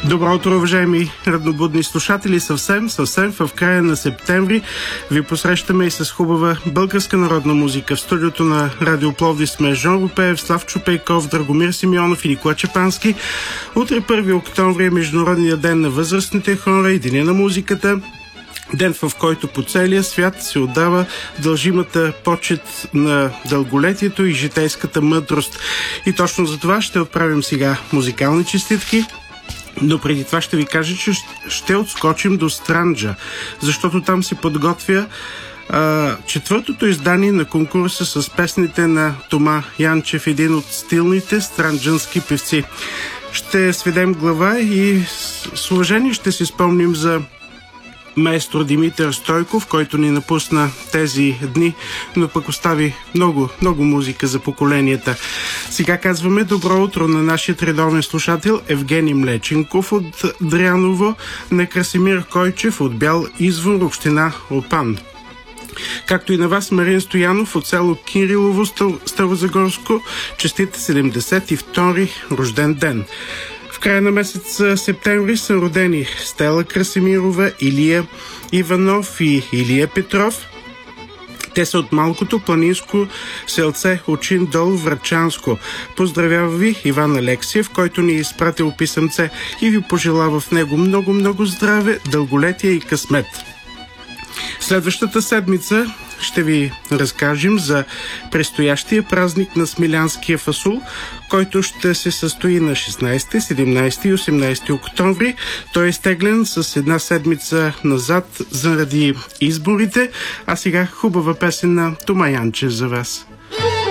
Добро утро, уважаеми равнобудни слушатели. Съвсем в края на септември ви посрещаме и с хубава българска народна музика. В студиото на Радио Пловдив сме Жон Рупеев, Славчо Пейков, Драгомир Симеонов и Никола Чепански. Утре 1 октомври е Международния ден на възрастните хора и Деня на музиката. Ден, в който по целия свят се отдава дължимата почет на дълголетието и житейската мъдрост. И точно за това ще отправим сега музикални честитки. Но преди това ще ви кажа, че ще отскочим до Странджа, защото там се подготвя четвъртото издание на конкурса с песните на Тома Янчев, един от стилните странджански певци. Ще сведем глава и с уважение ще си спомним за маестро Димитър Стойков, който ни напусна тези дни, но пък остави много музика за поколенията. Сега казваме добро утро на нашия редовен слушател Евгений Млеченков от Дряново, на Красимир Койчев от Бял Извор, община Опан. Както и на вас, Марин Стоянов от село Кирилово, Старозагорско, честит 72-и рожден ден. В края на месец септември са родени Стела Красимирова, Илия Иванов и Илия Петров. Те са от малкото планинско селце Очин дол, Врачанско. Поздравява ви Иван Алексиев, който ни е изпратил писъмце и ви пожелава в него много здраве, дълголетие и късмет. Следващата седмица ще ви разкажем за предстоящия празник на смилянския фасул, който ще се състои на 16, 17 и 18 октомври. Той е изтеглен с една седмица назад заради изборите, а сега хубава песен на Тома Янчев за вас.